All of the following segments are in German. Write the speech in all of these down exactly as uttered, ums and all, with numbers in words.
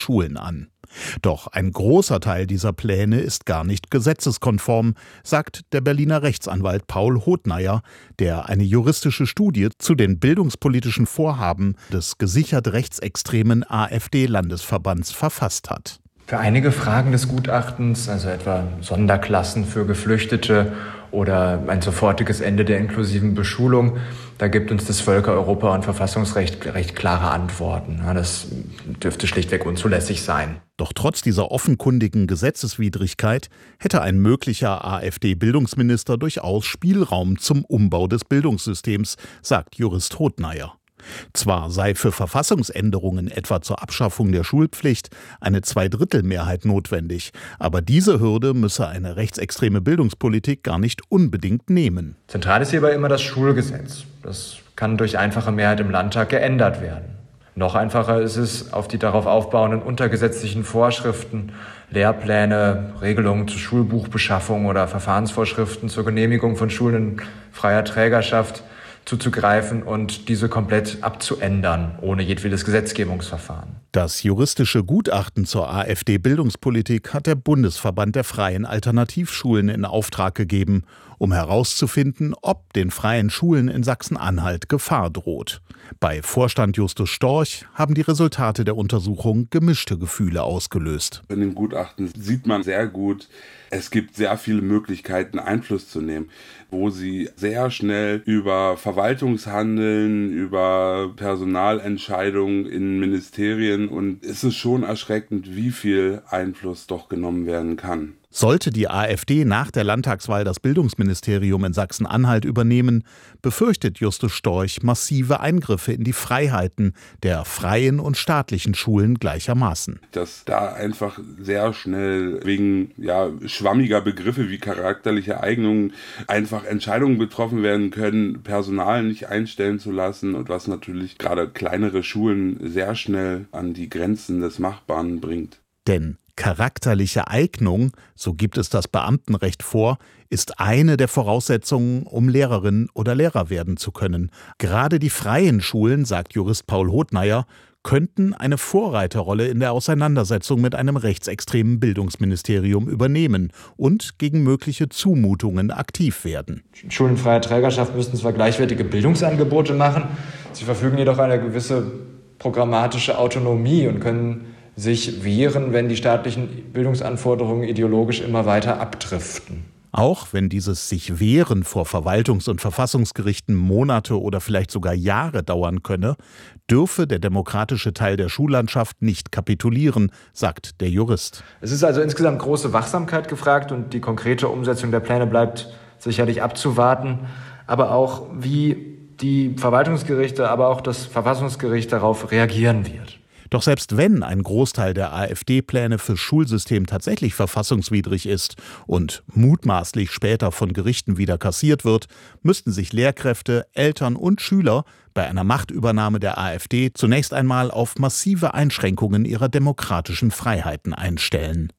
Schulen an. Doch ein großer Teil dieser Pläne ist gar nicht gesetzeskonform, sagt der Berliner Rechtsanwalt Paul Hotnayer, der eine juristische Studie zu den bildungspolitischen Vorhaben des gesichert rechtsextremen AfD-Landesverbands verfasst hat. Für einige Fragen des Gutachtens, also etwa Sonderklassen für Geflüchtete oder ein sofortiges Ende der inklusiven Beschulung, da gibt uns das Völker-, Europa- und Verfassungsrecht recht klare Antworten. Ja, das dürfte schlichtweg unzulässig sein. Doch trotz dieser offenkundigen Gesetzeswidrigkeit hätte ein möglicher AfD-Bildungsminister durchaus Spielraum zum Umbau des Bildungssystems, sagt Jurist Hotnayer. Zwar sei für Verfassungsänderungen, etwa zur Abschaffung der Schulpflicht, eine Zweidrittelmehrheit notwendig, aber diese Hürde müsse eine rechtsextreme Bildungspolitik gar nicht unbedingt nehmen. Zentral ist hierbei immer das Schulgesetz. Das kann durch einfache Mehrheit im Landtag geändert werden. Noch einfacher ist es, auf die darauf aufbauenden untergesetzlichen Vorschriften, Lehrpläne, Regelungen zur Schulbuchbeschaffung oder Verfahrensvorschriften zur Genehmigung von Schulen in freier Trägerschaft zuzugreifen und diese komplett abzuändern, ohne jedwedes Gesetzgebungsverfahren. Das juristische Gutachten zur AfD-Bildungspolitik hat der Bundesverband der freien Alternativschulen in Auftrag gegeben, um herauszufinden, ob den freien Schulen in Sachsen-Anhalt Gefahr droht. Bei Vorstand Justus Storch haben die Resultate der Untersuchung gemischte Gefühle ausgelöst. In dem Gutachten sieht man sehr gut, es gibt sehr viele Möglichkeiten, Einfluss zu nehmen, wo sie sehr schnell über Verwaltungshandeln, über Personalentscheidungen in Ministerien, und es ist schon erschreckend, wie viel Einfluss doch genommen werden kann. Sollte die AfD nach der Landtagswahl das Bildungsministerium in Sachsen-Anhalt übernehmen, befürchtet Justus Storch massive Eingriffe in die Freiheiten der freien und staatlichen Schulen gleichermaßen. Dass da einfach sehr schnell wegen ja, schwammiger Begriffe wie charakterliche Eignungen einfach Entscheidungen getroffen werden können, Personal nicht einstellen zu lassen, und was natürlich gerade kleinere Schulen sehr schnell an die Grenzen des Machbaren bringt. Denn charakterliche Eignung, so gibt es das Beamtenrecht vor, ist eine der Voraussetzungen, um Lehrerin oder Lehrer werden zu können. Gerade die freien Schulen, sagt Jurist Paul Hotnayer, könnten eine Vorreiterrolle in der Auseinandersetzung mit einem rechtsextremen Bildungsministerium übernehmen und gegen mögliche Zumutungen aktiv werden. Schulen freier Trägerschaft müssten zwar gleichwertige Bildungsangebote machen, sie verfügen jedoch eine gewisse programmatische Autonomie und können sich wehren, wenn die staatlichen Bildungsanforderungen ideologisch immer weiter abdriften. Auch wenn dieses sich Wehren vor Verwaltungs- und Verfassungsgerichten Monate oder vielleicht sogar Jahre dauern könne, dürfe der demokratische Teil der Schullandschaft nicht kapitulieren, sagt der Jurist. Es ist also insgesamt große Wachsamkeit gefragt und die konkrete Umsetzung der Pläne bleibt sicherlich abzuwarten, aber auch wie die Verwaltungsgerichte, aber auch das Verfassungsgericht darauf reagieren wird. Doch selbst wenn ein Großteil der AfD-Pläne fürs Schulsystem tatsächlich verfassungswidrig ist und mutmaßlich später von Gerichten wieder kassiert wird, müssten sich Lehrkräfte, Eltern und Schüler bei einer Machtübernahme der AfD zunächst einmal auf massive Einschränkungen ihrer demokratischen Freiheiten einstellen.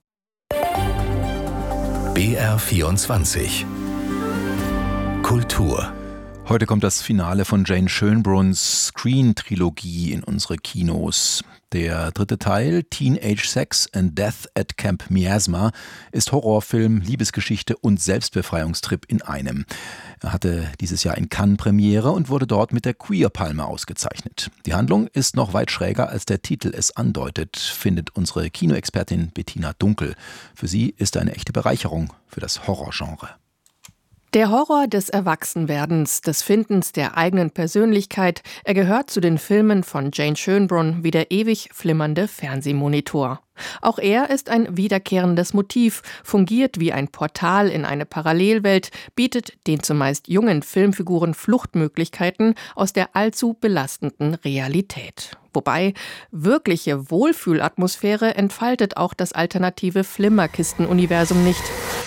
B R vierundzwanzig Kultur. Heute kommt das Finale von Jane Schönbrunns Screen-Trilogie in unsere Kinos. Der dritte Teil, Teenage Sex and Death at Camp Miasma, ist Horrorfilm, Liebesgeschichte und Selbstbefreiungstrip in einem. Er hatte dieses Jahr in Cannes Premiere und wurde dort mit der Queer-Palme ausgezeichnet. Die Handlung ist noch weit schräger, als der Titel es andeutet, findet unsere Kinoexpertin Bettina Dunkel. Für sie ist er eine echte Bereicherung für das Horrorgenre. Der Horror des Erwachsenwerdens, des Findens der eigenen Persönlichkeit, er gehört zu den Filmen von Jane Schönbrunn wie der ewig flimmernde Fernsehmonitor. Auch er ist ein wiederkehrendes Motiv, fungiert wie ein Portal in eine Parallelwelt, bietet den zumeist jungen Filmfiguren Fluchtmöglichkeiten aus der allzu belastenden Realität. Wobei, wirkliche Wohlfühlatmosphäre entfaltet auch das alternative Flimmerkisten-Universum nicht.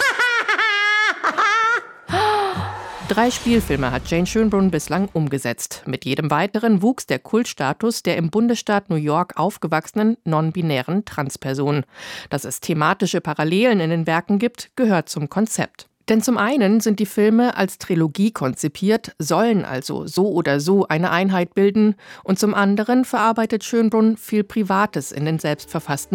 Drei Spielfilme hat Jane Schönbrunn bislang umgesetzt. Mit jedem weiteren wuchs der Kultstatus der im Bundesstaat New York aufgewachsenen non-binären Transperson. Dass es thematische Parallelen in den Werken gibt, gehört zum Konzept. Denn zum einen sind die Filme als Trilogie konzipiert, sollen also so oder so eine Einheit bilden, und zum anderen verarbeitet Schönbrunn viel Privates in den selbstverfassten